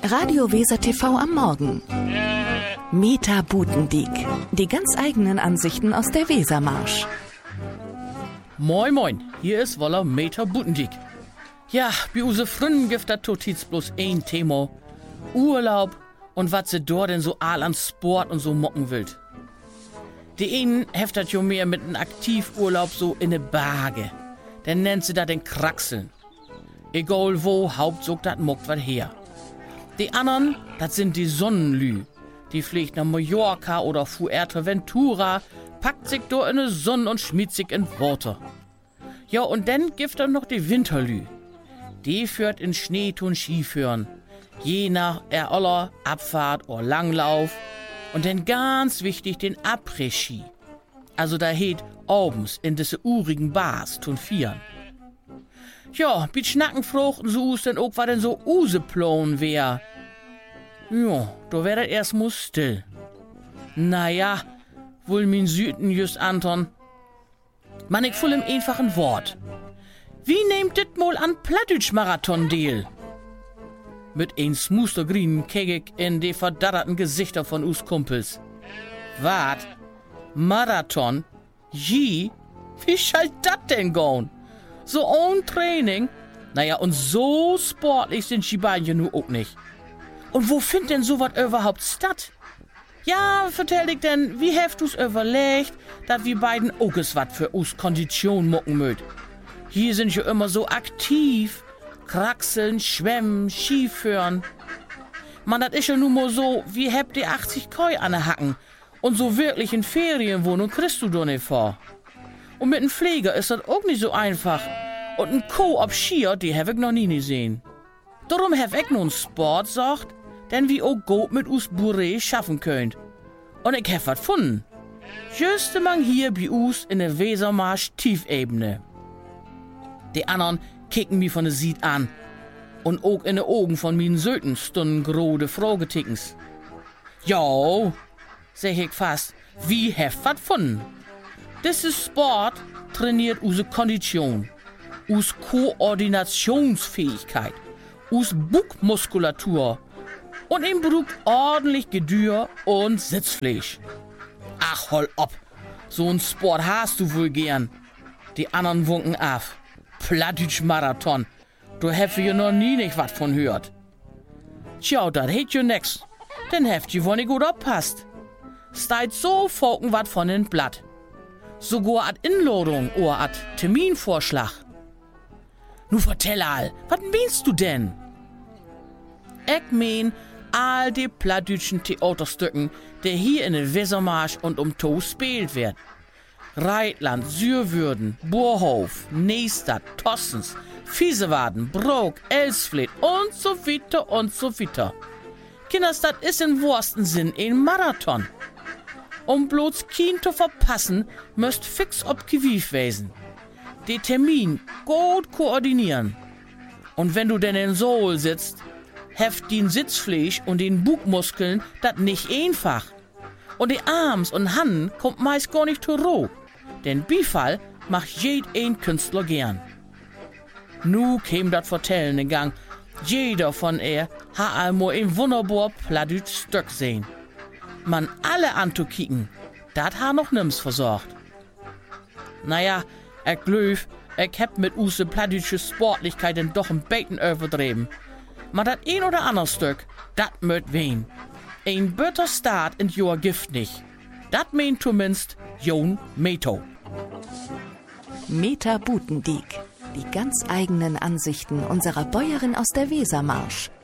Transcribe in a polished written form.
Radio Weser TV am Morgen. Meta Butendiek. Die ganz eigenen Ansichten aus der Wesermarsch. Moin moin, hier ist Woller Meta Butendiek. Ja, bei use Fründen gibt das Totiz bloß ein Thema. Urlaub und was sie dort denn so all an Sport und so mocken will. Die einen heftet jo mehr mit einem Aktivurlaub so in ne Bage. Dann nennt sie da den Kraxeln. Egal wo, Hauptzug dat mockt wat her. Die anderen, dat sind die Sonnenlü. Die fliegt nach Mallorca oder Fuerteventura, packt sich do in ne Sonne und schmied sich in Worte. Ja, und dann gibt dann noch die Winterlü. Die führt in Schneetun Skiführen. Je nach aller Abfahrt oder Langlauf. Und dann ganz wichtig den Après-Ski. Also da heet abends in diese urigen Bars tun Vieren. Ja, mit Schnacken fruchten so us denn auch, was denn so Useplan wär. Ja, da wär das erst mal still. Naja, wohl min Süden just Anton. Man ich voll im einfachen Wort. Wie nehmt dit mal an Plattdütsch-Marathon deal? Mit ein Smustergrinen kegig in de verdarrten Gesichter von us Kumpels. Wat? Marathon? Wie schall dat denn gehen? So ohne Training? Naja, und so sportlich sind die beiden ja nur auch nicht. Und wo findet denn sowas überhaupt statt? Ja, vertell ich denn, wie heft du's überlegt, dass wir beiden auch wat für us Kondition mucken möt? Hier sind ja immer so aktiv. Kraxeln, schwemmen, Skiführen. Man, das ist ja nun mal so, wie habt ihr 80 Koi an der Hacken. Und so wirklich in Ferienwohnung kriegst du doch nicht vor. Und mit einem Pfleger ist das auch nicht so einfach. Und ein Co ob Skier, die hab ich noch nie gesehen. Darum hab ich nun Sport sagt, denn wie auch gut mit us Bourré schaffen könnt. Und ich hab wat gefunden. Just man hier bei us in der Wesermarsch Tiefebene. Die anderen kicken mich von der Sied an. Und auch in den Augen von min Söten stunden grode Fragetickens. Jo, sag ich fast, wie heft wat gefunden? Diese Sport trainiert use Kondition, us Koordinationsfähigkeit, us Buckmuskulatur und ihm braucht ordentlich Gedür und Sitzfleisch. Ach, hol ab, so ein Sport hast du wohl gern. Die anderen wunken af. Plattdütsch-Marathon, du heft ja noch nie nicht wat von hört. Tja, dat heet jo nix, denn heft je wohl nicht gut oppasst. Steit so folgen wat von den Blatt. Sogar ad Inladung oder ad Terminvorschlag. Nu vertell all, wat meinst du denn? Ich mein, all die plattdütschen Theaterstücken, der hier in der Wesermarsch und to spielt wird. Reitland, Sürwürden, Burhof, Neestadt, Tossens, Viesewaden, Brook, Elsfleth und so weiter und so weiter. Kinders, das ist in wahrsten Sinn ein Marathon. Um bloß kein zu verpassen, müsst fix ob Gewief wesen. Den Termin gut koordinieren. Und wenn du denn in Sohl sitzt, heft den Sitzfleisch und den Bugmuskeln dat nicht einfach. Und die Arms und Hannen kommt meist gar nicht zur Ruhe. Denn Bifall macht jed ein Künstler gern. Nu käm dat Vertellen in Gang. Jeder von ha einmal ein wunderbar plattdütsch Stück sehen. Man alle anzukicken, dat ha noch nims versorgt. Naja, ich glaub, ich hab mit use plattdütsche Sportlichkeit denn doch ein Beten übertrieben. Ma dat ein oder ander Stück, dat möt wen. Ein better Start in Jahr Gift nicht. Dat meint zumindest Jon Meto. Meta Butendiek. Die ganz eigenen Ansichten unserer Bäuerin aus der Wesermarsch.